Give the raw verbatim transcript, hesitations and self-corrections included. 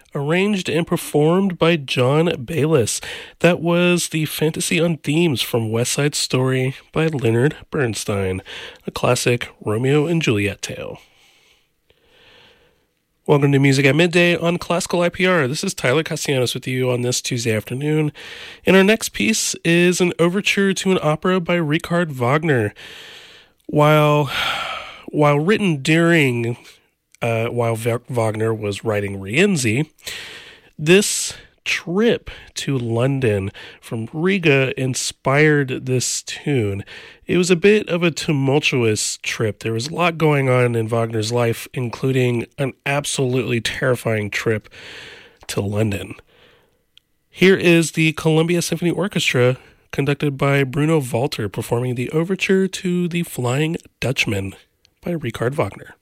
arranged and performed by John Bayliss. That was the Fantasy on Themes from West Side Story by Leonard Bernstein, a classic Romeo and Juliet tale. Welcome to Music at Midday on Classical I P R. This is Tyler Castellanos with you on this Tuesday afternoon. And our next piece is an overture to an opera by Richard Wagner. While, while written during, uh, while Wagner was writing Rienzi, this trip to London from Riga inspired this tune. It was a bit of a tumultuous trip. There was a lot going on in Wagner's life, including an absolutely terrifying trip to London. Here is the Columbia Symphony Orchestra, conducted by Bruno Walter, performing the overture to The Flying Dutchman by Richard Wagner.